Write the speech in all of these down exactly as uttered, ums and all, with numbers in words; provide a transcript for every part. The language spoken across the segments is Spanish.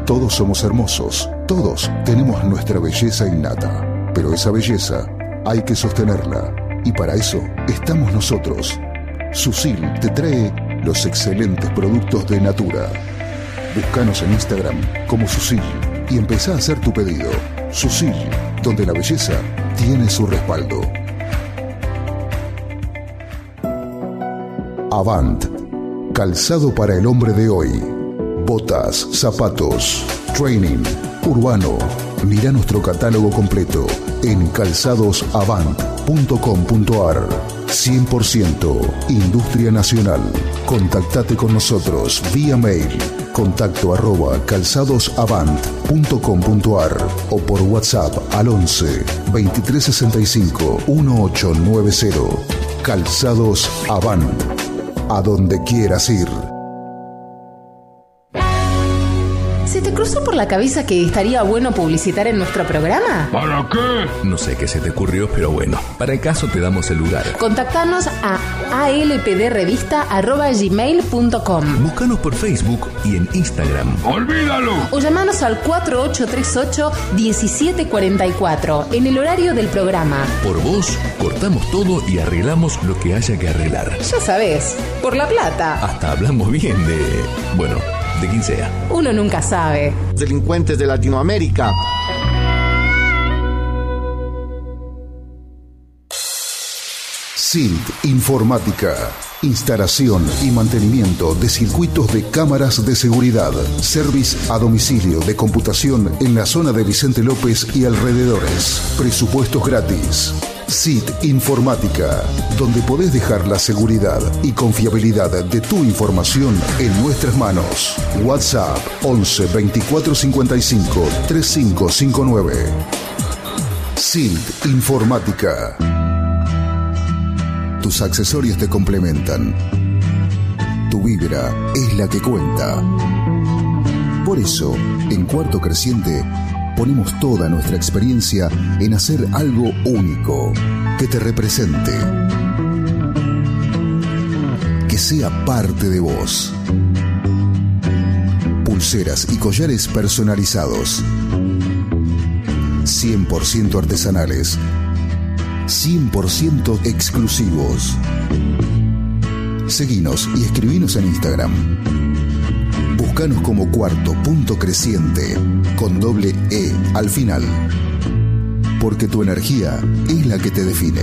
Todos somos hermosos, todos tenemos nuestra belleza innata, pero esa belleza hay que sostenerla y para eso estamos nosotros. Susil te trae los excelentes productos de Natura. Búscanos en Instagram como Susil y empezá a hacer tu pedido. Susil, donde la belleza tiene su respaldo. Avant, calzado para el hombre de hoy. Botas, zapatos, training, urbano. Mira nuestro catálogo completo en calzados avant punto com punto ar. cien por ciento Industria Nacional. Contactate con nosotros vía mail. Contacto arroba calzadosavant punto com punto ar o por WhatsApp al once veintitrés sesenta y cinco dieciocho noventa. Calzados Avant. A donde quieras ir. ¿Se te cruzó por la cabeza que estaría bueno publicitar en nuestro programa? ¿Para qué? No sé qué se te ocurrió, pero bueno, para el caso te damos el lugar. Contactanos a alpdrevista arroba gmail punto com. Búscanos por Facebook y en Instagram. ¡Olvídalo! O llamanos al cuatro ocho tres ocho, diecisiete cuarenta y cuatro en el horario del programa. Por vos, cortamos todo y arreglamos lo que haya que arreglar. Ya sabés, por la plata. Hasta hablamos bien de... bueno, de quien sea. Uno nunca sabe. Delincuentes de Latinoamérica. S I L T Informática. Instalación y mantenimiento de circuitos de cámaras de seguridad. Service a domicilio de computación en la zona de Vicente López y alrededores. Presupuestos gratis. S I L T Informática, donde podés dejar la seguridad y confiabilidad de tu información en nuestras manos. WhatsApp once veinticuatro cincuenta y cinco treinta y cinco cincuenta y nueve. S I L T Informática. Tus accesorios te complementan. Tu vibra es la que cuenta. Por eso, en Cuarto Creciente, ponemos toda nuestra experiencia en hacer algo único, que te represente, que sea parte de vos. Pulseras y collares personalizados, cien por ciento artesanales, cien por ciento exclusivos. Seguinos y escribinos en Instagram. Buscanos como Cuarto Punto Creciente, con doble E al final. Porque tu energía es la que te define.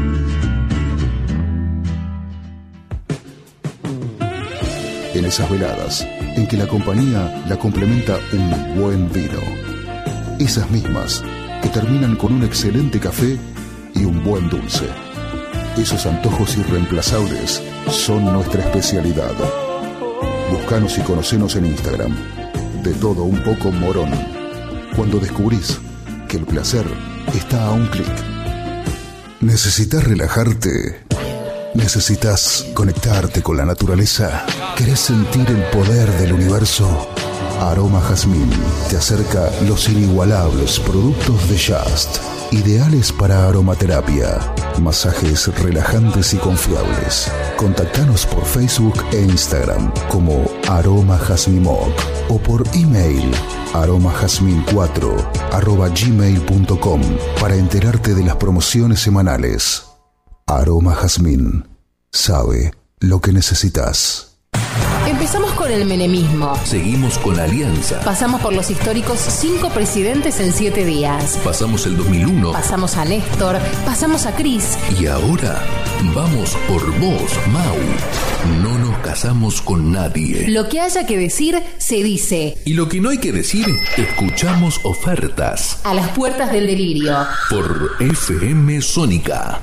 En esas veladas, en que la compañía la complementa un buen vino. Esas mismas que terminan con un excelente café y un buen dulce. Esos antojos irreemplazables son nuestra especialidad. Búscanos y conocenos en Instagram. De todo un poco Morón. Cuando descubrís que el placer está a un clic. ¿Necesitas relajarte? ¿Necesitas conectarte con la naturaleza? ¿Querés sentir el poder del universo? Aroma Jazmín te acerca los inigualables productos de Just, ideales para aromaterapia, masajes relajantes y confiables. Contactanos por Facebook e Instagram como Aroma Jazmimoc o por email aromajazmin cuatro arroba gmail punto com para enterarte de las promociones semanales. Aroma Jazmín sabe lo que necesitas. Empezamos con el menemismo. Seguimos con la Alianza. Pasamos por los históricos cinco presidentes en siete días. Pasamos el dos mil uno. Pasamos a Néstor. Pasamos a Cris. Y ahora vamos por vos, Mau. No nos casamos con nadie. Lo que haya que decir, se dice. Y lo que no hay que decir, escuchamos ofertas. A las puertas del delirio. Por F M Sónica.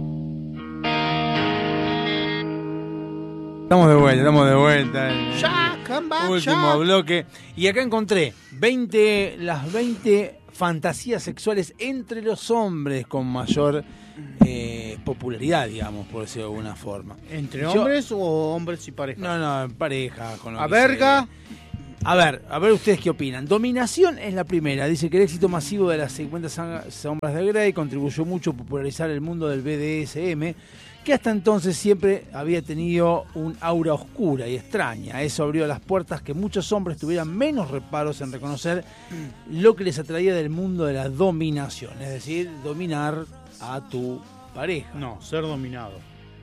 Estamos de vuelta, estamos de vuelta. Ya, come back, Último ya. bloque. Y acá encontré veinte, las veinte fantasías sexuales entre los hombres con mayor eh, popularidad, digamos, por decirlo de alguna forma. ¿Entre Yo- hombres o hombres y parejas? No, no, en pareja. Con lo ¿A que verga? se- A ver, a ver ustedes qué opinan. Dominación es la primera. Dice que el éxito masivo de las cincuenta sombras de Grey contribuyó mucho a popularizar el mundo del B D S M, que hasta entonces siempre había tenido un aura oscura y extraña. Eso abrió las puertas que muchos hombres tuvieran menos reparos en reconocer lo que les atraía del mundo de la dominación, es decir, dominar a tu pareja. No, ser dominado.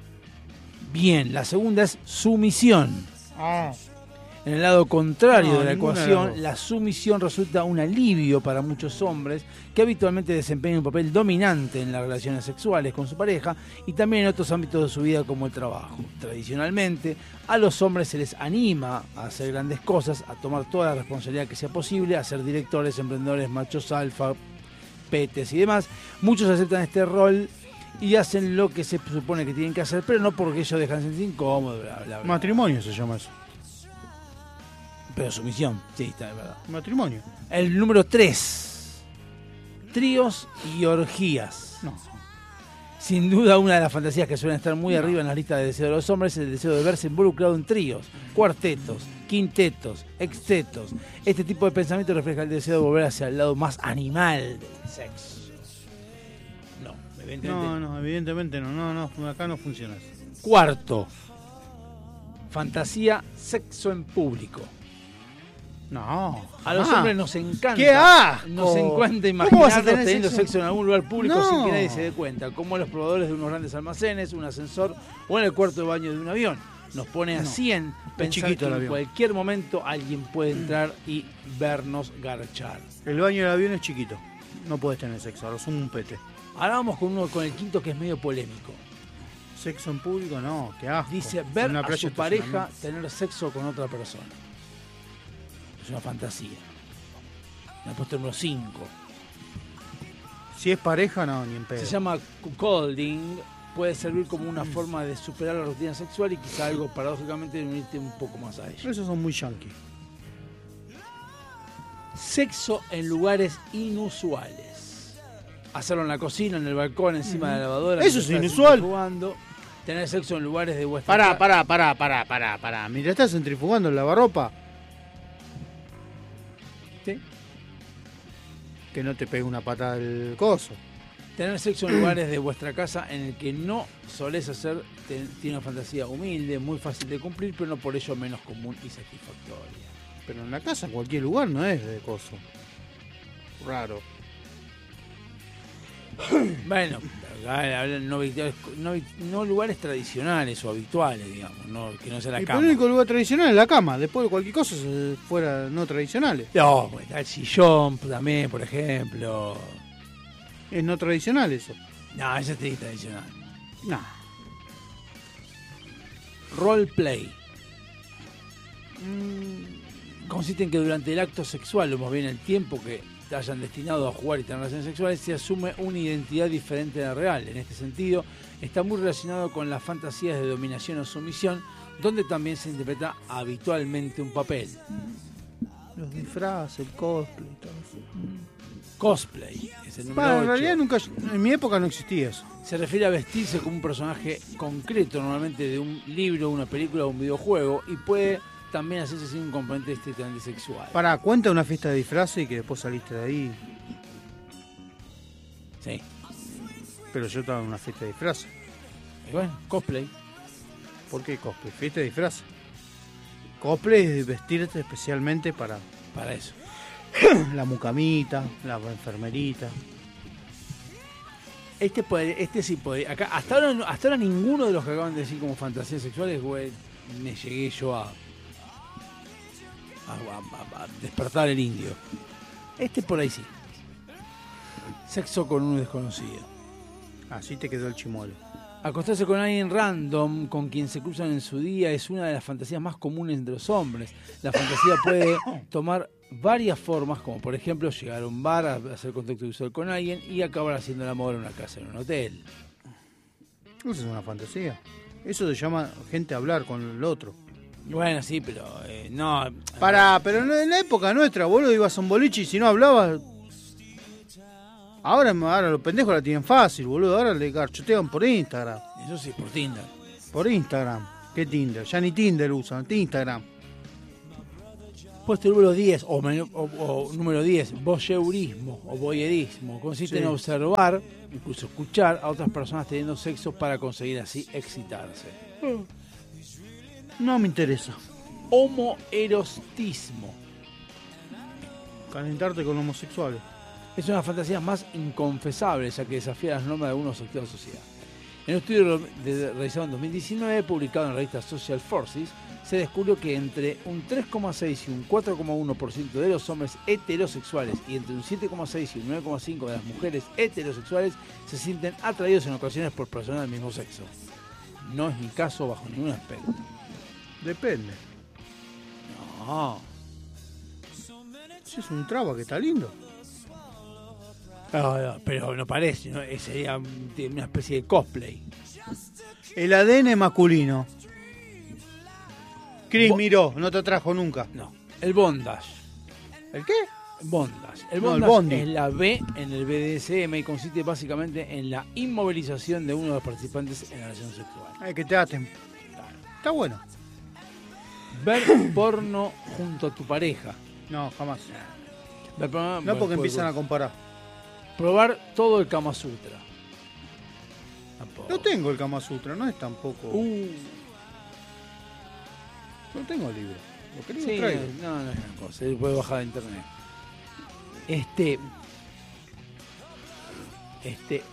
Bien, la segunda es sumisión. Ah. En el lado contrario No, de la ninguna de las ecuación, dos. la sumisión resulta un alivio para muchos hombres que habitualmente desempeñan un papel dominante en las relaciones sexuales con su pareja y también en otros ámbitos de su vida como el trabajo. Tradicionalmente, a los hombres se les anima a hacer grandes cosas, a tomar toda la responsabilidad que sea posible, a ser directores, emprendedores, machos alfa, petes y demás. Muchos aceptan este rol y hacen lo que se supone que tienen que hacer, pero no porque ellos dejan de sentir incómodos, bla, bla, bla. Matrimonio se llama eso. Pero sumisión, sí, está de verdad. Matrimonio. El número tres. Tríos y orgías. No. Sin duda una de las fantasías que suelen estar muy arriba en la lista de deseos de los hombres es el deseo de verse involucrado en tríos, cuartetos, quintetos, extetos. Este tipo de pensamiento refleja el deseo de volver hacia el lado más animal del sexo. No, evidentemente. No, no, evidentemente no. No, no, acá no funciona eso. Cuarto. Fantasía sexo en público. No. A los ah. hombres nos encanta. ¡Qué asco! Nos encanta ¿Cómo vas a imaginarnos tener teniendo sexo? sexo en algún lugar público No. sin que nadie se dé cuenta, como en los probadores de unos grandes almacenes, un ascensor o en el cuarto de baño de un avión. Nos pone a No. cien pensar chiquito que el en avión. cualquier momento alguien puede entrar y vernos garchar. El baño del avión es chiquito. No puedes tener sexo, ahora es un pete. Ahora vamos con uno con el quinto que es medio polémico. Sexo en público, no, qué asco. Dice En ver una a playa su de pareja estacionamiento. tener sexo con otra persona. Es una fantasía. Me ha puesto el número cinco. Si es pareja, no, ni en pedo. Se llama cuckolding, puede servir como una forma de superar la rutina sexual y quizá algo paradójicamente de unirte un poco más a ella. Esos son muy yankees. Sexo en lugares inusuales. Hacerlo en la cocina, en el balcón, encima de la lavadora. Eso es mientras estás inusual. centrifugando. Tener sexo en lugares de vuestra Pará, ca- pará, pará, pará, pará, pará. Mientras estás centrifugando el lavarropa, ¿Sí? que no te pegue una patada del coso. Tener sexo en lugares de vuestra casa en el que no solés hacer, te- tiene una fantasía humilde, muy fácil de cumplir, pero no por ello menos común y satisfactoria. Pero en la casa, en cualquier lugar, no es de coso. Raro. Bueno, acá hablan no, habituales- no, no lugares tradicionales o habituales, digamos, no, que no sea la Y por cama. el único lugar tradicional es la cama. Después de cualquier cosa se fuera no tradicionales. No, pues, está el sillón también, por ejemplo. Es no tradicional eso. No, ese es tradicional. No. Roleplay. Mm, consiste en que durante el acto sexual, o más bien el tiempo que te hayan destinado a jugar y tener relaciones sexuales, se asume una identidad diferente de la real. En este sentido, está muy relacionado con las fantasías de dominación o sumisión, donde también se interpreta habitualmente un papel. Los disfraces, el cosplay, todo eso. Cosplay es el número Bah, en ocho. realidad nunca, en mi época no existía eso. Se refiere a vestirse como un personaje concreto, normalmente de un libro, una película o un videojuego, y puede también hacerse sin un componente estrictamente sexual. Para, cuenta una fiesta de disfraces y que después saliste de ahí. Sí. Pero yo estaba en una fiesta de disfraces. Y bueno, cosplay. ¿Por qué cosplay? Fiesta de disfraces. Cosplay es vestirte especialmente para Para eso. la mucamita, la enfermerita. Este puede, este sí puede. Acá, hasta ahora, no- hasta ahora ninguno de los que acaban de decir como fantasías sexuales, güey, me llegué yo a, a, a- a- a despertar el indio. Este por ahí sí. Sexo con un desconocido. Así te quedó el chimuelo. Acostarse con alguien random con quien se cruzan en su día es una de las fantasías más comunes entre los hombres. La fantasía puede tomar varias formas, como por ejemplo llegar a un bar a hacer contacto visual con alguien y acabar haciendo el amor en una casa, en un hotel. Eso es una fantasía. Eso se llama gente hablar con el otro. Bueno, sí, pero eh, no. Pará, pero en en la época nuestra, boludo, ibas a un boliche y si no hablabas... Ahora, ahora los pendejos la tienen fácil, boludo. Ahora le garchotean por Instagram. Eso sí, por Tinder. Por Instagram. ¿Qué Tinder? Ya ni Tinder usan, Instagram. Puesto número diez, o, menú- o- o número diez, voyeurismo o voyerismo. Consiste Sí. en observar, incluso escuchar a otras personas teniendo sexo para conseguir así excitarse. No me interesa. Homoerotismo. Calentarte con homosexuales. Es una fantasía más inconfesable, ya que desafía las normas de algunos sectores de la sociedad. En un estudio de- realizado en dos mil diecinueve, publicado en la revista Social Forces, se descubrió que entre un tres coma seis y un cuatro coma uno por ciento de los hombres heterosexuales y entre un siete coma seis y un nueve coma cinco por ciento de las mujeres heterosexuales se sienten atraídos en ocasiones por personas del mismo sexo. No es mi caso bajo ningún aspecto. Depende. No. Si es un traba que está lindo. No, no, pero no parece, ¿no? Eh, sería un- una especie de cosplay. El A D N masculino. Chris Bo- miró, no te atrajo nunca. No. El bondage. ¿El qué? Bondage. El No, el bondage bondi. es la B en el B D S M y consiste básicamente en la inmovilización de uno de los participantes en la relación sexual. Ay, que te aten. Está bueno. Ver porno junto a tu pareja. No, jamás. Ver porno- No, porque pues, empiezan a pues, comparar. probar todo el Kama Sutra. Tampoco. No tengo el Kama Sutra, no es tampoco. Uh, No tengo el libro. Lo quería sí, traigo. no, no es gran cosa. Se puede bajar de internet. Este. Este.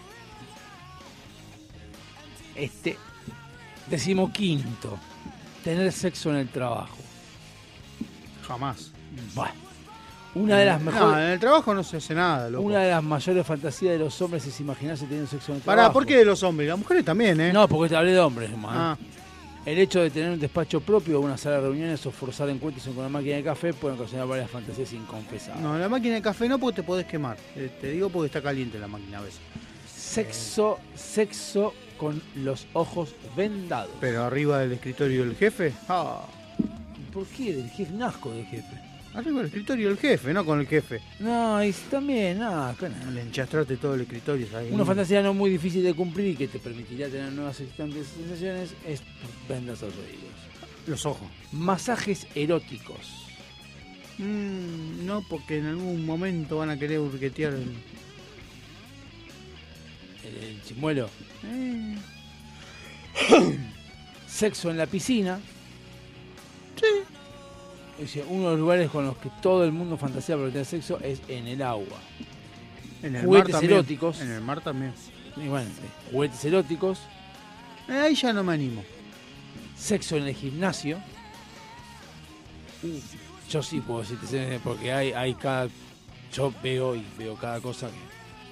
Este. Decimoquinto. Tener sexo en el trabajo. Jamás. Bueno. Una de las No, mejores. en el trabajo no se hace nada, loco. Una de las mayores fantasías de los hombres es imaginarse teniendo sexo en el Pará, trabajo. ¿por qué de los hombres? Las mujeres también, ¿eh? No, porque te hablé de hombres, man. Ah, El hecho de tener un despacho propio, una sala de reuniones o forzar encuentros con una máquina de café pueden ocasionar varias fantasías inconfesables. no, la máquina de café no porque te podés quemar. Eh, te digo porque está caliente la máquina a veces. Sexo, sexo con los ojos vendados. Pero arriba del escritorio del jefe. Ah, ¿Por qué? Del jefe, nazco del jefe. arriba del escritorio del jefe, no con el jefe. No, y también, no, acá no. Le enchastraste todo el escritorio. ¿sabes? Una fantasía no muy difícil de cumplir y que te permitiría tener nuevas excitantes sensaciones es vendas los oídos. Los ojos. Masajes eróticos. Mm, no, porque en algún momento van a querer burquetear el... El, el chimuelo. Eh, Sexo en la piscina. sí. Es decir, uno de los lugares con los que todo el mundo fantasea por tener sexo es en el agua. En el Juguetes mar también. eróticos. En el mar también. Y bueno, sí, juguetes eróticos. Eh, ahí ya no me animo. Sexo en el gimnasio. Uh, yo sí puedo decirte, porque hay, hay cada. Yo veo y veo cada cosa que.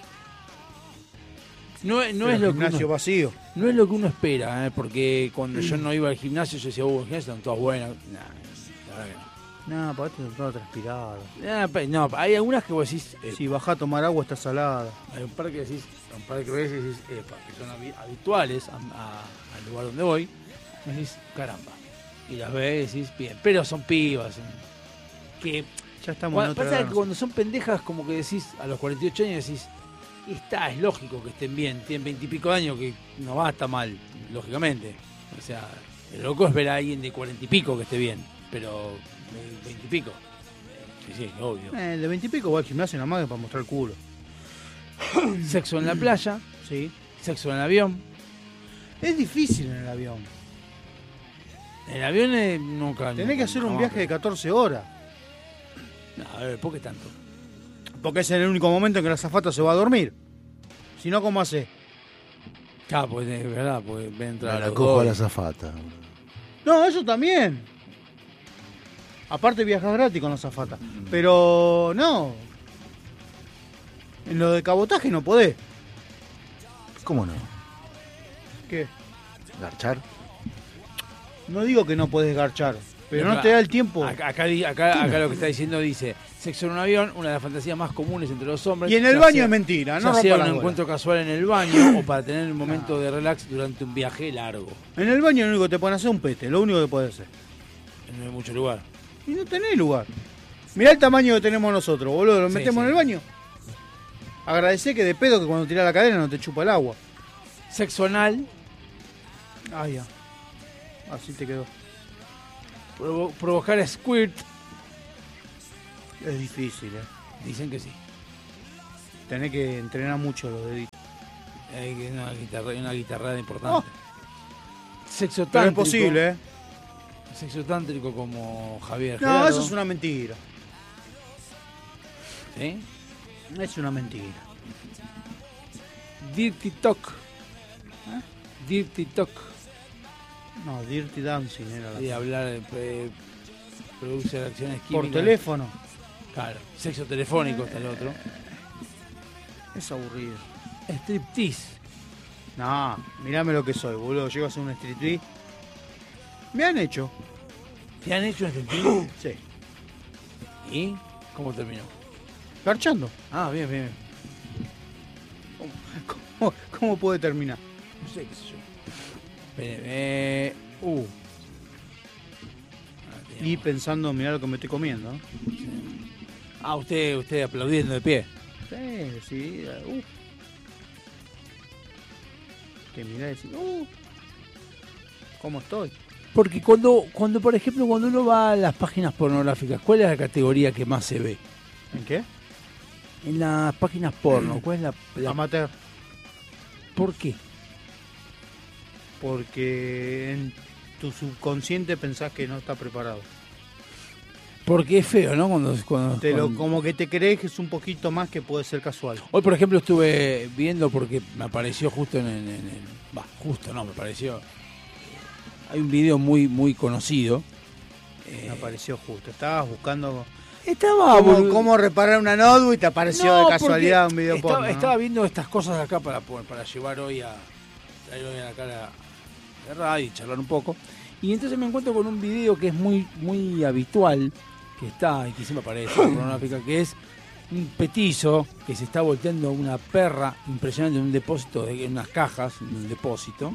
No, es- no Pero es lo que gimnasio uno, vacío. no es lo que uno espera, ¿eh? Porque cuando yo no iba al gimnasio, yo decía, uh, el gimnasio están todas buenas. Nah, la verdad que no. No, para esto todo transpirado. Ah, pe- no, hay algunas que vos decís. eh, Si bajás a tomar agua está salada. Hay un par que decís, un par que ves y decís, epa, que son habi- habituales a- a- al lugar donde voy. Y decís, caramba. Y las ves y decís, bien. Pero son pibas. son- que Ya estamos Cuando- en otra pasa edad, que cuando son pendejas, como que decís a los cuarenta y ocho años, decís, y está, es lógico que estén bien, tienen veintipico de años, que no va a estar mal, lógicamente. O sea, el loco es ver a alguien de cuarenta y pico que esté bien, pero veintipico. Sí, sí, obvio. Eh, el de veintipico va al gimnasio nada más que para mostrar el culo. Sexo en la playa, Sí. sexo en el avión. Es difícil en el avión. En el avión eh, nunca. Tenés nunca- que hacer un jamás, viaje de catorce horas. No, a ver, ¿por qué tanto? Porque es en el único momento en que la azafata se va a dormir. Si no, ¿cómo hace? Claro, pues es verdad, pues ven a entrar Me a la los cojo dos. a la azafata. No, eso también. Aparte viajas gratis con la azafata. Pero no. En lo de cabotaje no podés. ¿Cómo no? ¿Qué? ¿Garchar? No digo que no podés garchar. Pero no Acá- te da el tiempo. Acá, acá, di- acá, acá lo que está diciendo dice, sexo en un avión, una de las fantasías más comunes entre los hombres. Y en el ya baño sea- es mentira, ya no sea rompa un las bolas. encuentro casual en el baño o para tener un momento de relax durante un viaje largo. En el baño lo único que te pueden hacer es un pete, lo único que podés hacer. No hay mucho lugar. Y no tenés lugar. Mirá el tamaño que tenemos nosotros, boludo. Lo Sí, metemos sí. en el baño. Agradecé que de pedo que cuando tirás la cadena no te chupa el agua. Sexo anal, Ah, ya. Así te quedó. provo- provocar squirt, Es difícil, ¿eh? Dicen que sí. Tenés que entrenar mucho los deditos. Hay que una guitarra, una guitarrada importante. Oh. Sexo Pero tántrico. es posible, ¿eh? Sexo tántrico como Javier No, Gerardo. eso es una mentira. ¿Sí? Es una mentira. Dirty Talk. ¿Eh? Dirty Talk. No, Dirty Dancing era la De hablar, eh, produce reacciones químicas. Por teléfono. Claro. Sexo telefónico está el otro. Es aburrido. Striptease. No, mirame lo que soy, boludo. Llego a hacer un striptease. Me han hecho. ¿Te han hecho un striptease? Sí. ¿Y cómo terminó? Garchando. Ah, bien, bien. ¿Cómo, cómo puede terminar? No sé qué sé yo. Espere, eh, uh. Ah, Y pensando, mirá lo que me estoy comiendo. ¿no? Ah, usted, usted aplaudiendo de pie. Sí, sí. Uh. Que mirá y decís, uh. ¿Cómo estoy? Porque cuando, cuando, por ejemplo, cuando uno va a las páginas pornográficas, ¿cuál es la categoría que más se ve? ¿En qué? En las páginas porno, ¿cuál es la, la- Amateur. ¿Por qué? Porque en tu subconsciente pensás que no está preparado. Porque es feo, ¿no? Cuando, cuando, Te lo, cuando- como que te crees que es un poquito más que puede ser casual. Hoy, por ejemplo, estuve viendo porque me apareció justo en el... en el- Va, justo no, me apareció... Hay un video muy muy conocido. Me Eh, apareció justo. Estabas buscando estaba... cómo, boludo. cómo reparar una notebook y te apareció No, de casualidad porque un video estaba, porno. ¿no? estaba viendo estas cosas acá para, para llevar hoy a... traer hoy acá a la, la radio y charlar un poco. Y entonces me encuentro con un video que es muy muy habitual, que está, y que siempre aparece en la pornográfica, que es un petizo que se está volteando una perra impresionante en un depósito, de, en unas cajas, en un depósito.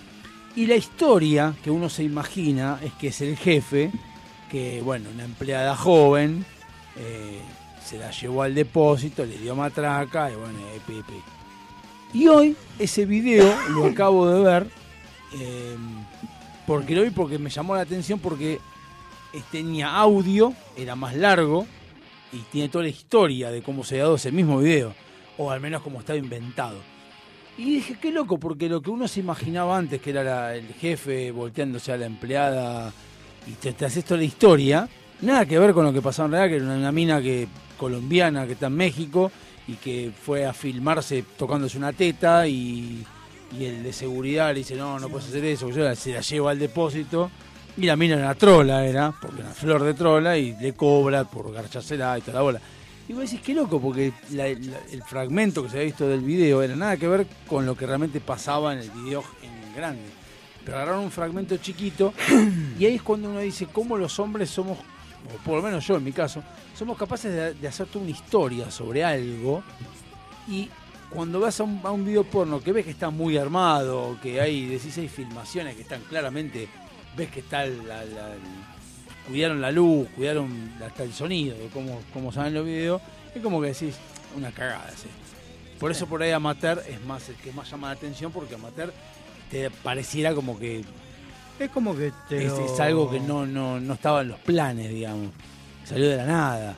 Y la historia que uno se imagina es que es el jefe, que bueno, una empleada joven, eh, se la llevó al depósito, le dio matraca y bueno, eh, pi, pi. Y hoy ese video lo acabo de ver, eh, porque lo vi porque me llamó la atención porque eh, tenía audio, era más largo y tiene toda la historia de cómo se ha dado ese mismo video, o al menos cómo estaba inventado. Y dije, qué loco, porque lo que uno se imaginaba antes, que era la- el jefe volteándose a la empleada, y te, te haces toda la historia, nada que ver con lo que pasaba en realidad, que era una, una mina que colombiana que está en México y que fue a filmarse tocándose una teta y, y el de seguridad le dice, no, no puedes hacer eso, yo la- se la llevo al depósito. Y la mina era una trola, era, porque era una flor de trola, y le cobra por garchársela y toda la bola. Y vos decís, qué loco, porque la- la- el fragmento que se había visto del video era nada que ver con lo que realmente pasaba en el video en grande. Pero agarraron un fragmento chiquito y ahí es cuando uno dice cómo los hombres somos, o por lo menos yo en mi caso, somos capaces de, de hacer toda una historia sobre algo, y cuando vas a un, a un video porno que ves que está muy armado, que hay dieciséis filmaciones que están claramente, ves que está la, la- cuidaron la luz, cuidaron hasta el sonido de cómo, cómo salen los videos, es como que decís, una cagada es esto. Por eso por ahí Amateur es más el que más llama la atención, porque Amateur te pareciera como que Es como que te es, lo- es algo que no, no, no estaba en los planes, digamos. Salió de la nada.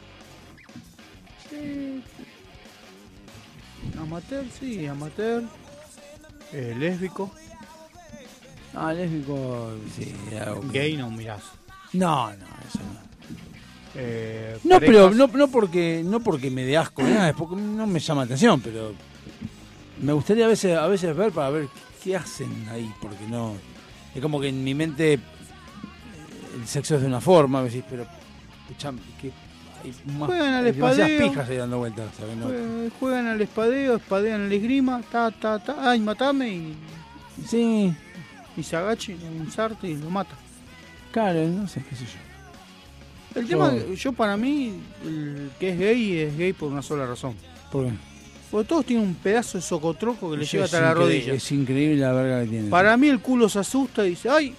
Sí. Amateur, sí, amateur. Eh, lésbico. Ah, lésbico, sí. algo que- Gay no mirás. No, no, eso no. Eh, No, parejas- pero no, no porque no porque me dé asco ni nada, es porque no me llama la atención, pero me gustaría a veces a veces ver para ver qué hacen ahí, porque no es como que en mi mente eh, el sexo es de una forma, me decís, pero escuchame, que hay más, Juegan al hay demasiadas espadeo. pijas ahí dando vueltas, ¿sabes? No- Jue- Juegan al espadeo, espadean al esgrima, ta, ta, ta, ay, matame y, Sí, y se agacha y un sarto y lo mata. claro, no sé, qué sé yo. El Yo- tema, yo para mí, el que es gay es gay por una sola razón. ¿Por qué? Porque todos tienen un pedazo de socotroco que le Es llega hasta la increíble- rodilla. Es increíble la verga que tiene. Para mí el culo se asusta y dice, ¡ay!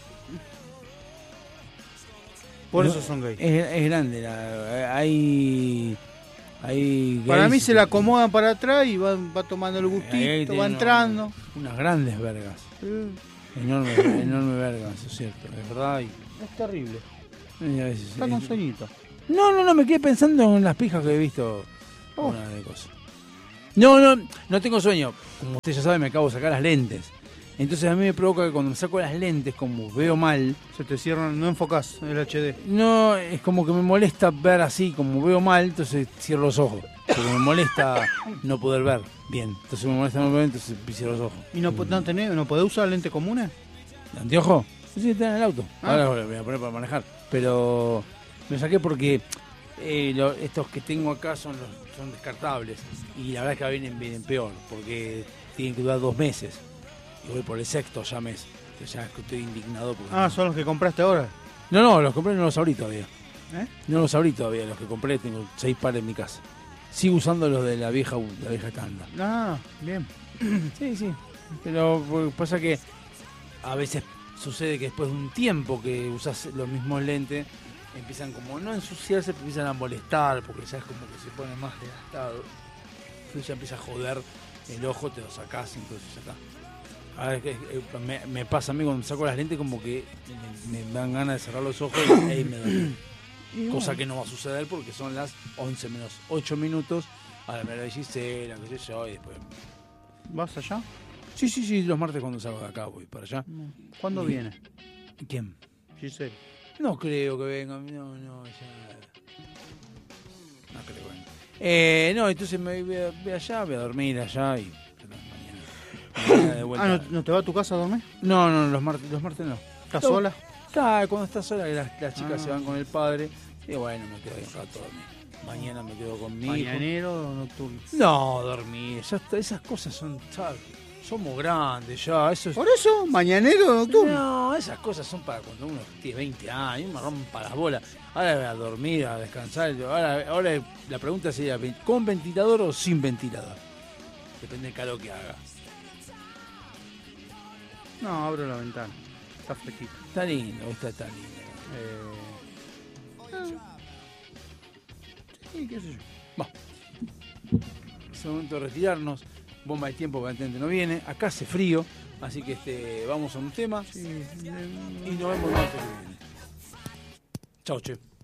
Por No, eso son gays. Es, es grande, la, hay, hay Para gays mí se que- la acomodan para atrás y va, va tomando el Ahí gustito, tiene va entrando. Unas grandes vergas. Eh, Enorme, enorme vergas, eso es cierto, es verdad. Y, Es terrible. y a veces Está es- con sueñito. No, no, no, me quedé pensando en las pijas que he visto. Oh. Una de cosas. No, no, no tengo sueño. Como usted ya sabe, me acabo de sacar las lentes. Entonces a mí me provoca que cuando me saco las lentes, como veo mal, Se te cierran, no enfocás el H D. no, es como que me molesta ver así, como veo mal, entonces cierro los ojos. Porque me molesta no poder ver bien. Entonces me molesta no poder ver, entonces cierro los ojos. ¿Y no, no, tenés, no podés usar lentes comunes? ¿De anteojo? Sí, está en el auto. Ah. Ahora lo voy a poner para manejar. Pero me saqué porque eh, lo- estos que tengo acá son los, son descartables. Y la verdad es que vienen, vienen peor, porque tienen que durar dos meses. Y voy por el sexto ya mes. Entonces ya estoy indignado. Porque Ah, son los que compraste ahora. No, no, los compré, no los abrí todavía. ¿Eh? No los abrí todavía, los que compré, tengo seis pares en mi casa. Sigo usando los de la vieja, la vieja tanda. Ah, bien. Sí, sí. Pero pues, pasa que a veces sucede que después de un tiempo que usas los mismos lentes, empiezan como no a ensuciarse, pero empiezan a molestar, porque ya es como que se pone más desgastado. Entonces ya empieza a joder el ojo, te lo sacás y entonces ya está. Ahora es que, eh, me, me pasa a mí cuando me saco las lentes como que me, me dan ganas de cerrar los ojos y ahí me duele. Cosa que no va a suceder porque son las once menos ocho minutos. Ahora me la Gisela, qué sé yo, y después... ¿Vas allá? Sí, sí, sí, los martes cuando salgo de acá voy para allá. ¿Cuándo Y- viene? ¿Quién? Giselle. No creo que venga, no, no, ya... No creo que venga. Eh, no, entonces me voy, a- voy allá, voy a dormir allá y... Mañana, mañana de vuelta. Ah, ¿no, ¿no te va a tu casa a dormir? No, no, los martes, los martes no. ¿Estás No. sola? Está, cuando estás sola, las, las chicas Ah. se van con el padre. Y bueno, me quedo ahí un rato a dormir. Mañana me quedo con mi hijo. ¿Mañanero o nocturno? No, dormir. Ya está, esas cosas son... ya, somos grandes ya. Eso es, ¿Por eso? ¿Mañanero o nocturno? no, esas cosas son para cuando uno tiene veinte años, me rompa las bolas. Ahora voy a dormir, a descansar. Ahora, ahora la pregunta sería, ¿con ventilador o sin ventilador? Depende del calor que haga. No, abro la ventana. Está fresquita. Está lindo, está tan lindo. Eh... Sí, qué sé yo. Va. Es el momento de retirarnos. Bomba de tiempo aparentemente no viene. Acá hace frío, así que este vamos a un tema. Y nos vemos el martes que viene. Chau, che.